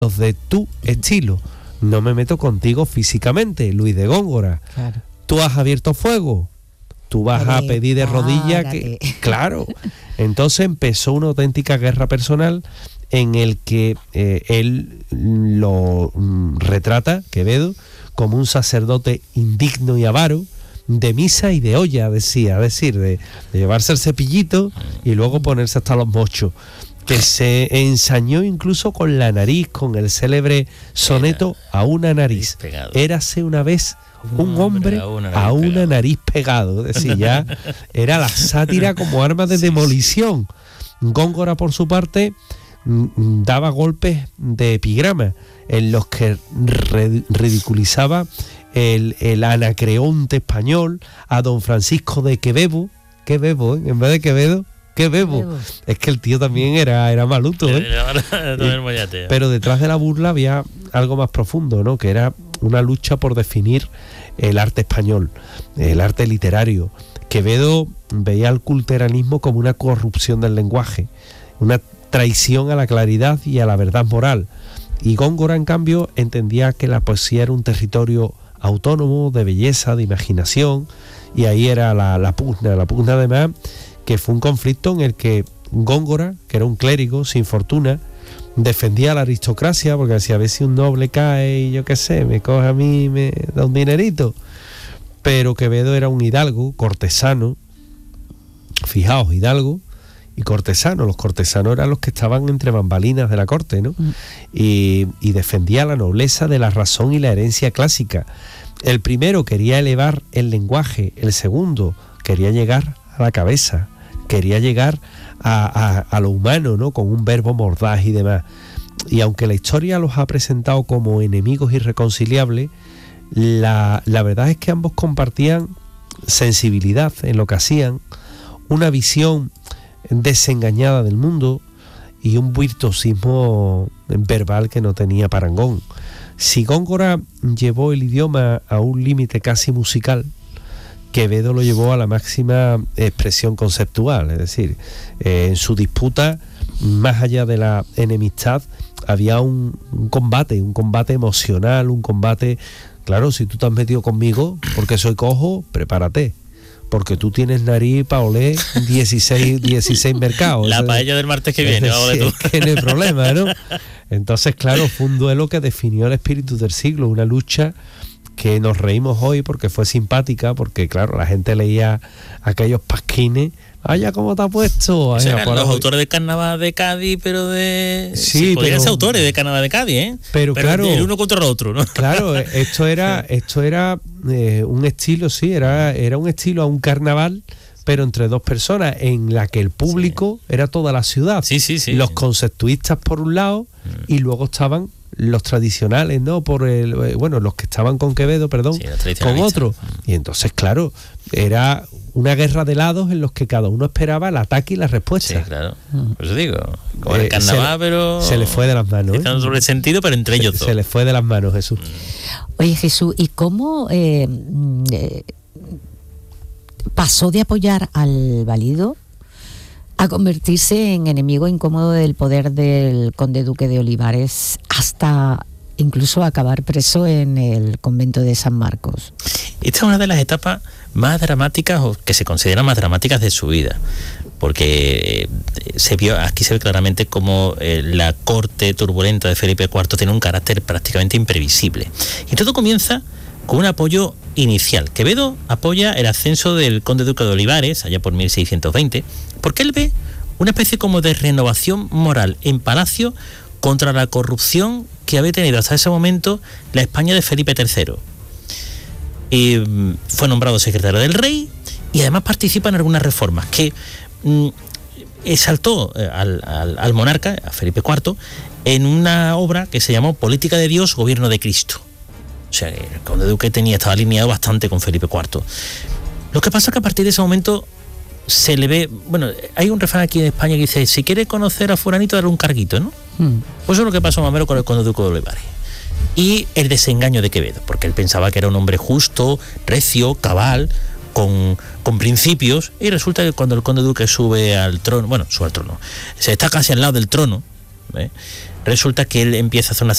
los de tu estilo. No me meto contigo físicamente, Luis de Góngora. Claro. Tú has abierto fuego, tú vas a pedir de rodillas que... Claro. Entonces empezó una auténtica guerra personal en el que él lo retrata, Quevedo, como un sacerdote indigno y avaro, de misa y de olla, decía, es decir, de llevarse el cepillito y luego ponerse hasta los mochos, que se ensañó incluso con la nariz, con el célebre soneto A una nariz. Érase una vez un hombre a una nariz pegado, es decir, ya era la sátira como arma de demolición. Góngora, por su parte, daba golpes de epigrama en los que ridiculizaba el Anacreonte español, a don Francisco de Quevedo, en vez de Quevedo, Quevedo. Es que el tío también era maluto, pero detrás de la burla había algo más profundo, ¿no? Que era una lucha por definir el arte español, el arte literario. Quevedo veía el culteranismo como una corrupción del lenguaje, una traición a la claridad y a la verdad moral. Y Góngora, en cambio, entendía que la poesía era un territorio autónomo, de belleza, de imaginación, y ahí era la pugna además, que fue un conflicto en el que Góngora, que era un clérigo sin fortuna, defendía a la aristocracia, porque decía, a ver si un noble cae y yo qué sé, me coge a mí y me da un dinerito. Pero Quevedo era un hidalgo, cortesano, fijaos, hidalgo y cortesano. Los cortesanos eran los que estaban entre bambalinas de la corte, ¿no? Y defendía la nobleza de la razón y la herencia clásica. El primero quería elevar el lenguaje, el segundo quería llegar a la cabeza, quería llegar a lo humano, ¿no? Con un verbo mordaz y demás. Y aunque la historia los ha presentado como enemigos irreconciliables, la verdad es que ambos compartían sensibilidad en lo que hacían, una visión desengañada del mundo y un virtuosismo verbal que no tenía parangón. Si Góngora llevó el idioma a un límite casi musical, Quevedo lo llevó a la máxima expresión conceptual, es decir, en su disputa, más allá de la enemistad, había un combate emocional, un combate, claro, si tú te has metido conmigo porque soy cojo, prepárate, porque tú tienes nariz para oler 16 mercados. La paella del martes que viene, ahora tú. Es que no hay problema, ¿no? Entonces, claro, fue un duelo que definió el espíritu del siglo, una lucha que nos reímos hoy porque fue simpática, porque claro, la gente leía aquellos pasquines. ¡Vaya, cómo te ha puesto! Eran los autores de Carnaval de Cádiz, pero de... Sí, podrían ser autores de Carnaval de Cádiz, ¿eh? Pero claro, el uno contra el otro, ¿no? Claro, esto era un estilo, sí, era un estilo a un carnaval, pero entre dos personas, en la que el público era toda la ciudad. Sí. Los conceptuistas por un lado, y luego estaban los tradicionales, ¿no? Los que estaban con Quevedo, perdón, con otro. Y entonces, claro, era una guerra de lados en los que cada uno esperaba el ataque y la respuesta. Sí, claro. Por eso digo, como el carnaval, pero... Se le fue de las manos. Está en doble sentido, pero entre ellos dos. Se le fue de las manos, Jesús. Oye, Jesús, ¿y cómo pasó de apoyar al Valido a convertirse en enemigo incómodo del poder del conde duque de Olivares, hasta incluso acabar preso en el convento de San Marcos? Esta es una de las etapas más dramáticas, o que se consideran más dramáticas de su vida, porque aquí se ve claramente cómo la corte turbulenta de Felipe IV tiene un carácter prácticamente imprevisible. Y todo comienza con un apoyo inicial. Quevedo apoya el ascenso del conde duque de Olivares, allá por 1620, porque él ve una especie como de renovación moral en palacio contra la corrupción que había tenido hasta ese momento la España de Felipe III. Y fue nombrado secretario del rey y además participa en algunas reformas que exaltó al monarca, a Felipe IV, en una obra que se llamó Política de Dios, Gobierno de Cristo. O sea, el conde duque estaba alineado bastante con Felipe IV. Lo que pasa es que a partir de ese momento se le ve... Bueno, hay un refrán aquí en España que dice, si quiere conocer a fulanito, darle un carguito, ¿no? Pues eso es lo que pasó más o menos con el conde duque de Olivares. Y el desengaño de Quevedo, porque él pensaba que era un hombre justo, recio, cabal, con principios, y resulta que cuando el conde duque sube al trono, se está casi al lado del trono, resulta que él empieza a hacer una